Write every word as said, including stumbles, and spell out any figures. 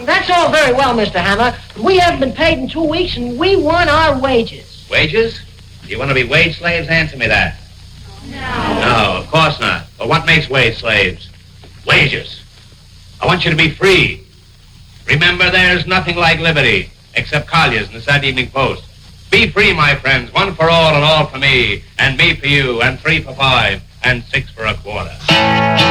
that's all very well, Mister Hammer. We haven't been paid in two weeks, and we want our wages. Wages? You want to be wage slaves? Answer me that. No. No, of course not. But what makes wage slaves? Wages. I want you to be free. Remember, there's nothing like liberty, except Collier's and the Saturday Evening Post. Be free, my friends, one for all and all for me, and me for you, and three for five, and six for a quarter.